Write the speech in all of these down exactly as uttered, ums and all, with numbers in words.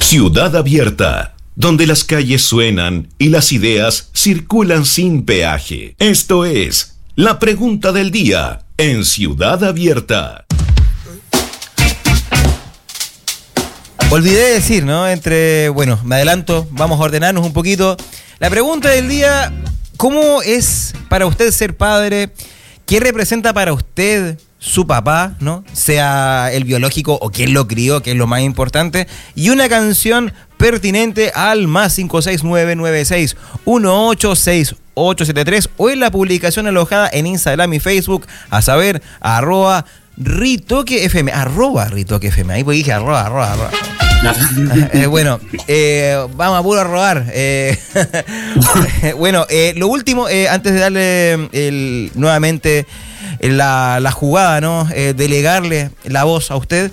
Ciudad Abierta, donde las calles suenan y las ideas circulan sin peaje. Esto es La Pregunta del Día en Ciudad Abierta. Olvidé decir, ¿no? Entre, bueno, me adelanto, vamos a ordenarnos un poquito. La pregunta del día, ¿cómo es para usted ser padre? ¿Qué representa para usted su papá, ¿no? Sea el biológico o quién lo crió, que es lo más importante. Y una canción pertinente al más cinco seis nueve nueve seis uno ocho seis ocho siete tres o en la publicación alojada en Instagram y Facebook, a saber, arroba RitoqueFM, arroba RitoqueFM. Ahí pues dije arroba, arroba, arroba. eh, bueno, eh, vamos a puro robar. Eh, bueno, eh, lo último, eh, antes de darle el, nuevamente la, la jugada, ¿no? Eh, delegarle la voz a usted.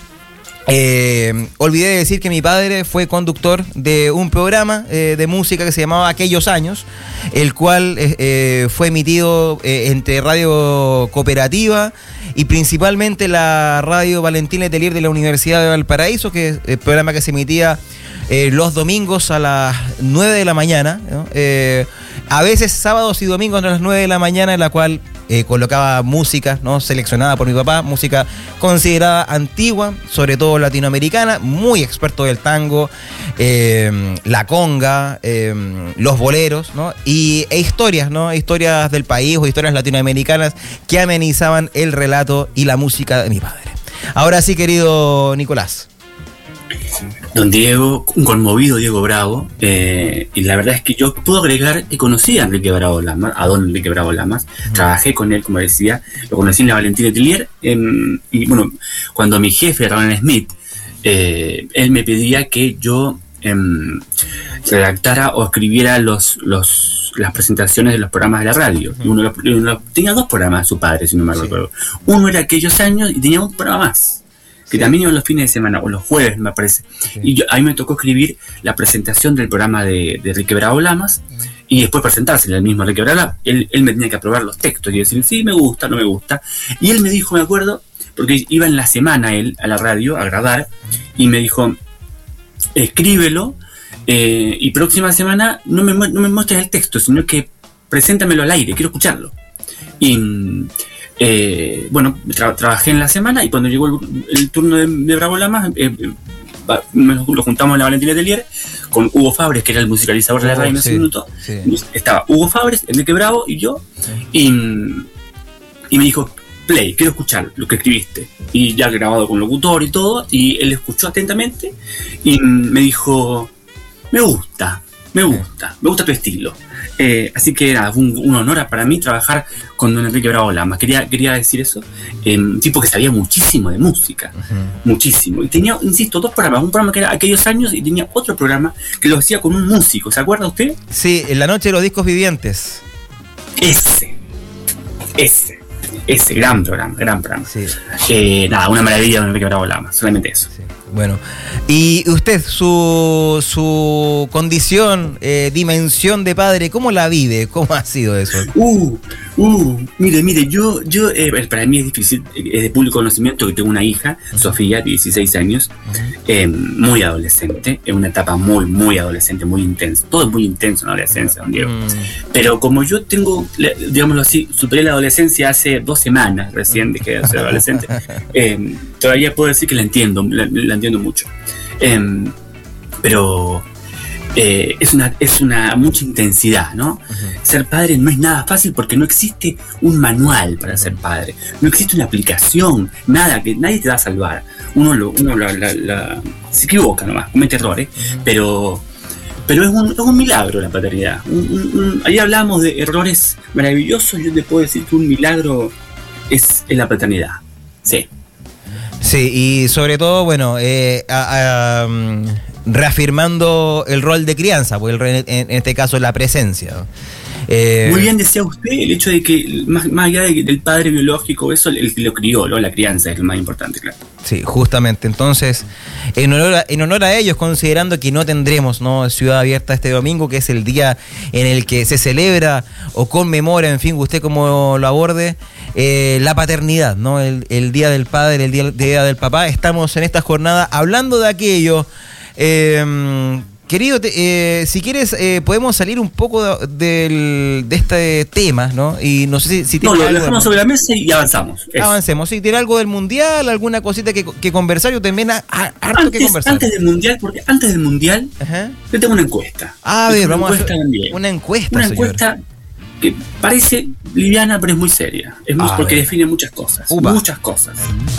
Eh, olvidé de decir que mi padre fue conductor de un programa eh, de música que se llamaba Aquellos Años, el cual eh, eh, fue emitido eh, entre Radio Cooperativa y principalmente la Radio Valentín Letelier de la Universidad de Valparaíso, que es el programa que se emitía eh, los domingos a las nueve de la mañana, ¿no? eh, a veces sábados y domingos a las nueve de la mañana, en la cual Eh, colocaba música, ¿no? Seleccionada por mi papá, música considerada antigua, sobre todo latinoamericana, muy experto del tango, eh, la conga, eh, los boleros, ¿no? Y, e historias, ¿no? Historias del país o historias latinoamericanas que amenizaban el relato y la música de mi padre. Ahora sí, querido Nicolás. Don Diego, un conmovido Diego Bravo, eh, y la verdad es que yo puedo agregar que conocí a Enrique Bravo Lamas, a don Enrique Bravo Lamas, uh-huh. Trabajé con él, como decía, lo conocí en la Valentín Letelier, eh, y bueno, cuando mi jefe, Ronald Smith, eh, él me pedía que yo eh, redactara o escribiera los, los, las presentaciones de los programas de la radio. Uh-huh. Uno, uno, tenía dos programas, su padre, si no me sí. recuerdo. Uno era Aquellos Años y tenía un programa más, que sí. También iban los fines de semana, o los jueves, me parece. Sí. Y yo, a mí me tocó escribir la presentación del programa de, de Enrique Bravo Lamas, sí. Y después presentárselo al mismo Enrique Bravo Lamas. Él, él me tenía que aprobar los textos y decir, sí, me gusta, no me gusta. Y él me dijo, me acuerdo, porque iba en la semana él a la radio a grabar, y me dijo, escríbelo, eh, y próxima semana no me, no me muestres el texto, sino que preséntamelo al aire, quiero escucharlo. Y... Eh, bueno, tra- trabajé en la semana y cuando llegó el, el turno de, de Bravo Lamas, eh, eh, lo, lo juntamos en la Valentín Letelier con Hugo Fabres, que era el musicalizador de la radio en ese minuto. Sí. Estaba Hugo Fabres, Enrique Bravo y yo, sí. y, y me dijo, play, quiero escuchar lo que escribiste. Y ya grabado con locutor y todo, y él escuchó atentamente y me dijo, me gusta, me gusta, me gusta tu estilo. Eh, así que era un, un honor para mí trabajar con don Enrique Bravo Lamas. Quería, quería decir eso. Eh, un tipo que sabía muchísimo de música. Uh-huh. Muchísimo. Y tenía, insisto, dos programas. Un programa que era Aquellos Años y tenía otro programa que lo hacía con un músico. ¿Se acuerda usted? Sí, en la noche de los discos vivientes. Ese. Ese. Ese. Gran programa. Gran programa. Sí. Eh, nada, una maravilla don Enrique Bravo Lamas. Solamente eso. Sí. Bueno, y usted, su, su condición, eh, dimensión de padre, ¿cómo la vive? ¿Cómo ha sido eso? Uh, uh, mire, mire, yo, yo eh, para mí es difícil, es de público conocimiento que tengo una hija, uh-huh. Sofía, de dieciséis años, uh-huh. eh, muy adolescente, en una etapa muy, muy adolescente, muy intensa. Todo es muy intenso en la adolescencia, don Diego. Uh-huh. Pero como yo tengo, digámoslo así, superé la adolescencia hace dos semanas recién, dejé de ser adolescente, eh, todavía puedo decir que la entiendo, la, la entiendo mucho. Eh, pero eh, es una es una mucha intensidad, ¿no? Uh-huh. Ser padre no es nada fácil porque no existe un manual para uh-huh. ser padre, no existe una aplicación, nada, que nadie te va a salvar. Uno lo, uno la, la, la, se equivoca nomás, comete errores, uh-huh. pero pero es un, es un milagro la paternidad. Un, un, un, ahí hablamos de errores maravillosos, yo te puedo decir que un milagro es, es la paternidad. Sí. Sí, y sobre todo, bueno, eh, a, a, um, reafirmando el rol de crianza, pues el, en, en este caso la presencia. Eh, Muy bien decía usted el hecho de que más, más allá de, del padre biológico, eso el que lo crió, ¿no? La crianza es lo más importante, claro. Sí, justamente. Entonces, en honor a, en honor a ellos, considerando que no tendremos, ¿no?, Ciudad Abierta este domingo, que es el día en el que se celebra o conmemora, en fin, usted como lo aborde, eh, la paternidad, ¿no? El, el Día del Padre, el día, el día del Papá. Estamos en esta jornada hablando de aquello Eh, querido, te, eh, si quieres, eh, podemos salir un poco de, del, de este tema, ¿no? Y no sé si, si No, tiene lo algo dejamos de, sobre la mesa y avanzamos. Eso. Avancemos. Si tiene algo del Mundial, alguna cosita que, que conversar, yo también ha, ha, harto Antes, que conversar. antes del Mundial, porque antes del Mundial, Ajá. yo tengo una encuesta. A ver, vamos a hacer también. una encuesta, Una señor. encuesta que parece liviana, pero es muy seria. Es muy, A porque ver. define muchas cosas. Upa. Muchas cosas.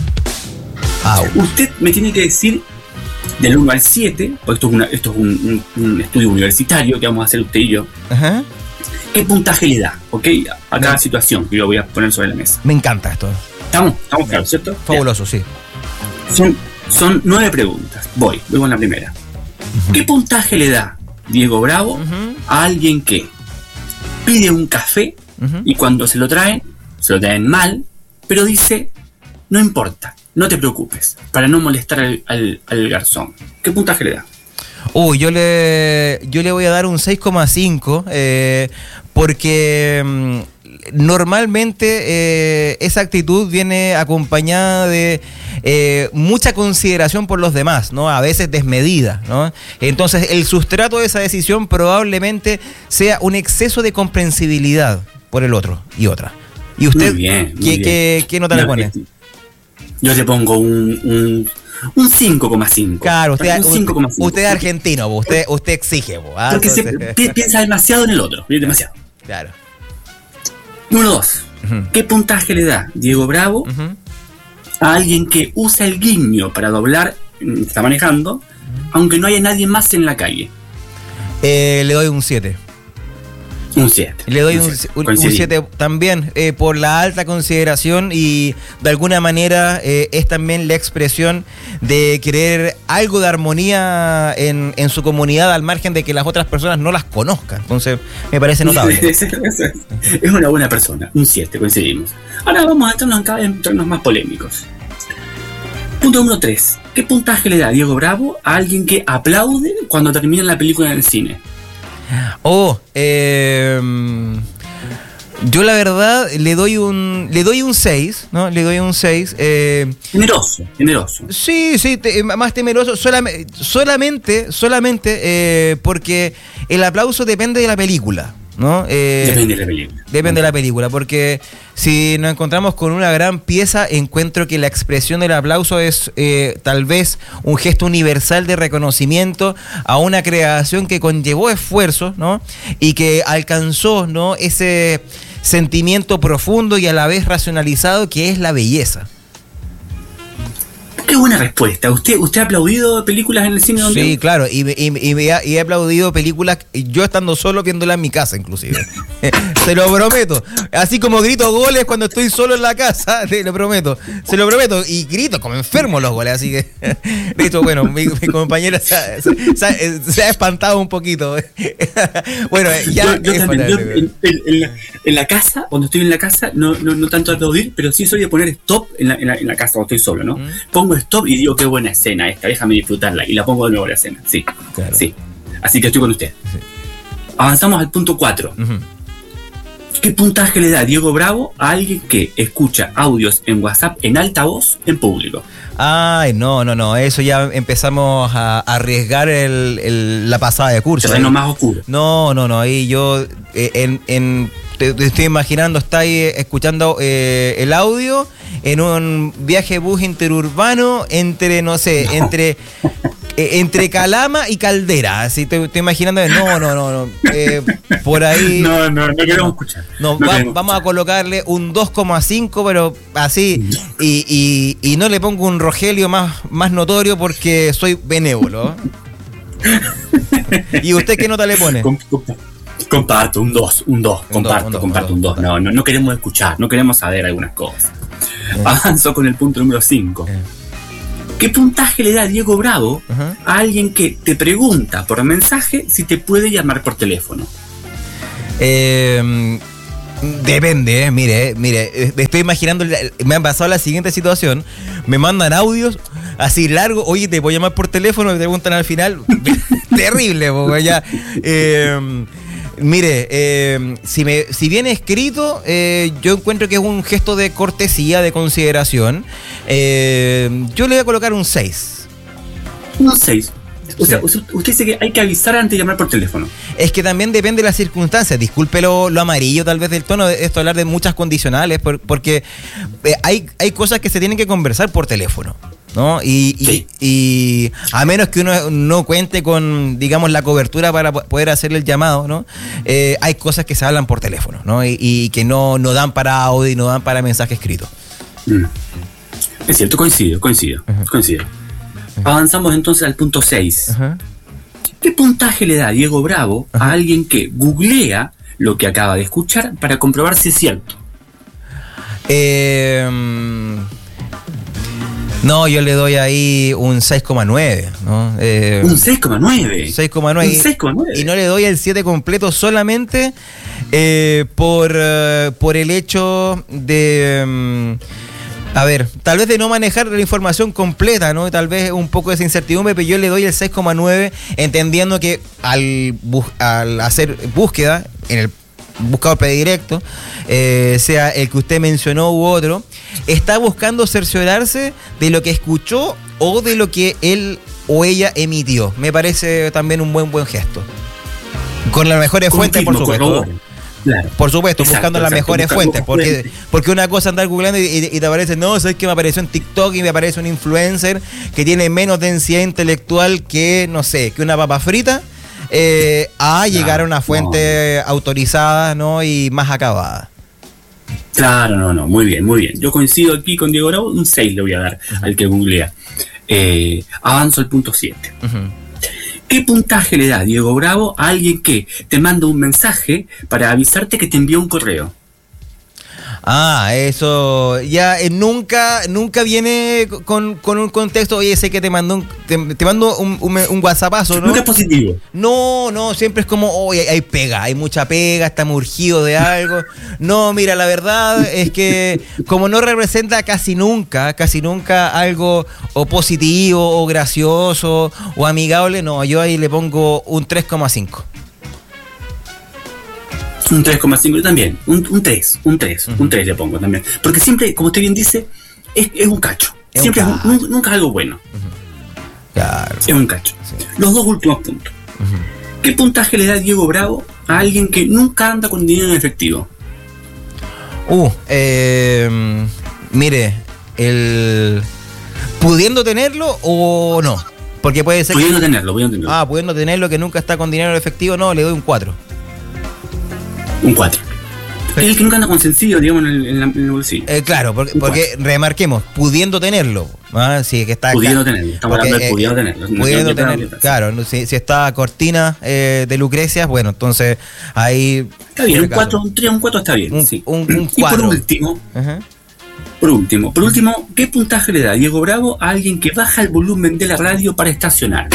Ah, Usted me tiene que decir del uno al siete, porque esto es, una, esto es un, un, un estudio universitario que vamos a hacer usted y yo, Ajá. ¿qué puntaje le da? ¿Ok? A cada Bien. situación que yo voy a poner sobre la mesa. Me encanta esto. ¿Estamos? ¿Estamos claros, cierto? Fabuloso, sí. Bien. Son, son nueve preguntas. Voy, voy con la primera. ¿Qué puntaje le da Diego Bravo Ujú. a alguien que pide un café Ujú. y cuando se lo traen, se lo traen mal, pero dice, no importa, no te preocupes, para no molestar al, al, al garzón? ¿Qué puntaje le da? Uy, yo le, yo le voy a dar un seis coma cinco eh, porque mm, normalmente eh, esa actitud viene acompañada de eh, mucha consideración por los demás, ¿no? A veces desmedida, ¿no? Entonces, el sustrato de esa decisión probablemente sea un exceso de comprensibilidad por el otro y otra. ¿Y usted Muy bien, muy qué, bien. qué, qué nota No, le pone? este, Yo le pongo un, un, un cinco coma cinco. Claro, usted, un cinco coma cinco. usted es argentino, po, usted, usted exige. Po, ¿ah? Porque se Entonces- pi- piensa demasiado en el otro, demasiado. Claro. Número dos. Ujú. ¿Qué puntaje le da Diego Bravo Ujú. a alguien que usa el guiño para doblar, mm, está manejando, aunque no haya nadie más en la calle? Eh, le doy un siete. Un siete. Le doy un Coincidimos. siete también eh, por la alta consideración y de alguna manera eh, es también la expresión de querer algo de armonía en, en su comunidad al margen de que las otras personas no las conozcan. Entonces me parece notable. Es una buena persona, un siete, coincidimos. Ahora vamos a entrarnos en cada vez en terrenos más polémicos. Punto número tres. ¿Qué puntaje le da Diego Bravo a alguien que aplaude cuando termina la película en el cine? Oh, eh, yo la verdad le doy un le doy un seis, ¿no? Le doy un seis. Eh, Generoso, generoso. Sí, sí, te- más temeroso, solamente, solamente, solamente eh, porque el aplauso depende de la película, ¿no? Eh, Depende de la película. Depende de la película, porque si nos encontramos con una gran pieza, encuentro que la expresión del aplauso es eh, tal vez un gesto universal de reconocimiento a una creación que conllevó esfuerzo, ¿no? Y que alcanzó, ¿no? Ese sentimiento profundo y a la vez racionalizado que es la belleza. Qué buena respuesta. ¿Usted, usted ha aplaudido películas en el cine? Donde Sí, claro, y, y, y, y he- y he aplaudido películas, yo estando solo viéndolas en mi casa, inclusive. Se lo prometo. Así como grito goles cuando estoy solo en la casa, te lo prometo. Se lo prometo. Y grito como enfermo los goles, así que. Listo, bueno, mi, mi compañera se ha, se ha- se ha espantado un poquito. Bueno, ya. yo, yo es también, yo fatal. en, en- en la, en la casa, cuando estoy en la casa, no, no, no tanto aplaudir, pero sí soy de poner stop en la, en la, en la casa cuando estoy solo, ¿no? Mm. Pongo stop y digo, qué buena escena esta, déjame disfrutarla, y la pongo de nuevo la escena, sí, Claro. sí. Así que estoy con usted. Sí. Avanzamos al punto cuatro. Ujú. ¿Qué puntaje le da Diego Bravo a alguien que escucha audios en WhatsApp en alta voz en público? Ay, no, no, no. Eso ya empezamos a arriesgar el, el- la pasada de curso. Terreno Ahí- más oscuro. No, no, no. Ahí yo eh, en, en- te, te estoy imaginando, está ahí escuchando eh, el audio en un viaje bus interurbano entre, no sé, entre eh, entre Calama y Caldera. Así te estoy imaginando. No, no, no, no. Eh, por ahí. No, no, no queremos escuchar. No, No va- queremos vamos a escuchar. colocarle un dos coma cinco, pero así. Y, y, y no le pongo un Rogelio más, más notorio porque soy benévolo. ¿Y usted qué nota le pone? Com- com- Comparto, un dos, un dos, Un dos, comparto, un dos, comparto un un dos, dos. No, no, no queremos escuchar, no queremos saber algunas cosas. Avanzo con el punto número cinco. Eh. ¿Qué puntaje le da Diego Bravo Ajá. a alguien que te pregunta por mensaje si te puede llamar por teléfono? Eh, depende, eh, mire, eh, mire, eh, me estoy imaginando, la- me han pasado la siguiente situación, me mandan audios así largos, oye, te puedo llamar por teléfono, me preguntan al final, terrible, porque ya, eh, mire, eh, si, me, si viene escrito, eh, yo encuentro que es un gesto de cortesía, de consideración, eh, yo le voy a colocar un seis. Un seis. O Sí. sea, usted dice que hay que avisar antes de llamar por teléfono. Es que también depende de las circunstancias. Disculpe lo, lo amarillo tal vez del tono de esto, hablar de muchas condicionales, por, porque eh, hay, hay cosas que se tienen que conversar por teléfono, ¿no? Y, Sí. y, y a menos que uno no cuente con, digamos, la cobertura para poder hacer el llamado, ¿no? Eh, hay cosas que se hablan por teléfono, ¿no? Y, y que no, no dan para audio y no dan para mensaje escrito. Mm. Es cierto, coincido, coincido, Ajá. coincido. Avanzamos entonces al punto seis. Ajá. ¿Qué puntaje le da Diego Bravo a alguien que googlea lo que acaba de escuchar para comprobar si es cierto? Eh, no, yo le doy ahí un seis coma nueve, ¿no? Eh, Un seis coma nueve. seis coma nueve. Un seis coma nueve. Y no le doy el siete completo solamente eh, por, eh, por el hecho de... mm, a ver, tal vez de no manejar la información completa, ¿no? Tal vez un poco de esa incertidumbre, pero yo le doy el seis coma nueve entendiendo que al, bus- al hacer búsqueda en el buscador predirecto, eh, sea el que usted mencionó u otro, está buscando cerciorarse de lo que escuchó o de lo que él o ella emitió. Me parece también un buen buen gesto. Con las mejores fuentes, por Confirmo, supuesto. corroboro. Claro. Por supuesto, Exacto, buscando las exacto, mejores buscando fuentes. Porque, fuentes. porque una cosa es andar googleando y, y- y te aparece, no, sabes que me apareció en TikTok y me aparece un influencer que tiene menos densidad intelectual que, no sé, que una papa frita, eh, a llegar a una fuente autorizada, ¿no? Y más acabada. Claro, no, no, muy bien, muy bien. Yo coincido aquí con Diego Bravo, un seis le voy a dar al que googlea. Eh, avanzo al punto siete. Ujú. ¿Qué puntaje le da Diego Bravo a alguien que te manda un mensaje para avisarte que te envió un correo? Ah, eso ya eh, nunca nunca viene con, con un contexto, oye, sé que te mando un, te, te mando un, un, un WhatsAppazo, ¿no? Nunca es positivo. No, no, siempre es como, oye, hay, hay pega, hay mucha pega, estamos urgidos de algo. No, mira, la verdad es que como no representa casi nunca, casi nunca algo o positivo o gracioso o amigable, no, yo ahí le pongo un tres coma cinco. Un tres coma cinco, yo también. Un, un tres, un tres, un tres le pongo también. Porque siempre, como usted bien dice, es, es un cacho. Es un Siempre es un- cacho. nunca, nunca es algo bueno. Claro. Es un cacho. Sí. Los dos últimos puntos. Ujú. ¿Qué puntaje le da Diego Bravo a alguien que nunca anda con dinero en efectivo? Uh, eh, mire, el pudiendo tenerlo o no, porque puede ser Pudiendo que, tenerlo, pudiendo tenerlo. ah, pudiendo tenerlo que nunca está con dinero en efectivo, no, le doy un cuatro. Un cuatro. Es el que nunca anda con sencillo, digamos, en el, en la- en el bolsillo. Eh, claro, porque, Un porque remarquemos, pudiendo tenerlo, ¿ah? Sí, que está Pudiendo tenerlo, estamos porque, hablando de eh, pudiendo tenerlo. No pudiendo tengo que tenerlo, pagar, claro, no, si, si está Cortina eh, de Lucrecias, bueno, entonces ahí Está bien, un complicado. cuatro, un tres, un cuatro está bien. Un- sí. un- un Y por cuatro. último, Ajá. por último, por último, ¿qué puntaje le da Diego Bravo a alguien que baja el volumen de la radio para estacionar?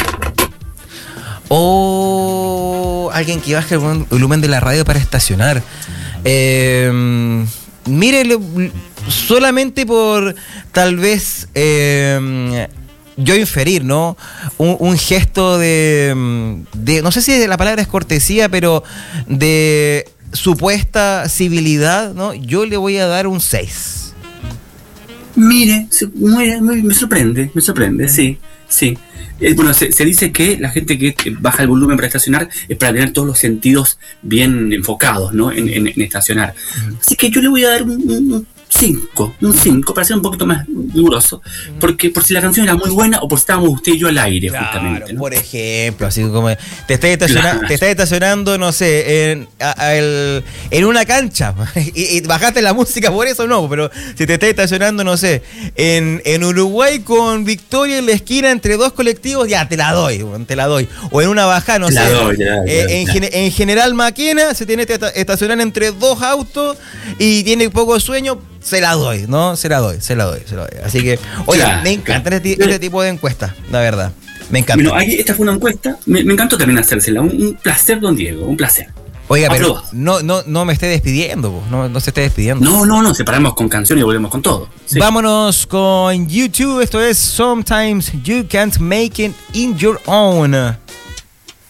O alguien que baje el vol- volumen de la radio para estacionar. Eh, mire, le- solamente por tal vez eh, yo inferir, ¿no? Un, un gesto de, de, no sé si la palabra es cortesía, pero de supuesta civilidad, ¿no? Yo le voy a dar un seis. Mire, se- muy- muy- me sorprende, me sorprende, sí, sí. Eh, bueno, se, se dice que la gente que que baja el volumen para estacionar es para tener todos los sentidos bien enfocados, ¿no? En, en- en estacionar. Así que yo le voy a dar un cinco, un cinco, para ser un poquito más riguroso, porque por si la canción era muy buena o por si estábamos usted y yo al aire, justamente, ¿no? Por ejemplo, así como te estás estacionando, Claro. te estás estacionando, no sé, en, a- a el- en una cancha y, y bajaste la música por eso, no, pero si te estás estacionando, no sé, en, en Uruguay con Victoria en la esquina entre dos colectivos, ya te la doy, weón, te la doy. O en una bajada, no Te la sé, doy, te la doy, eh, te la doy. en, gen- en General Maquena se tiene que esta- estacionar entre dos autos y tiene poco sueño. Se la doy, ¿no? Se la doy, se la doy, se la doy. Así que, oye, Claro, me encanta claro. este, este tipo de encuestas, la verdad. Me encanta. Bueno, ahí, esta fue una encuesta, me, me encantó también hacérsela, un, un placer, don Diego, un placer. Oiga, pero Aprobado. no, no, no me esté despidiendo, po, no, no se esté despidiendo. No, no, no, separamos con canciones y volvemos con todo. Sí. Vámonos con YouTube, esto es Sometimes You Can't Make It in Your Own.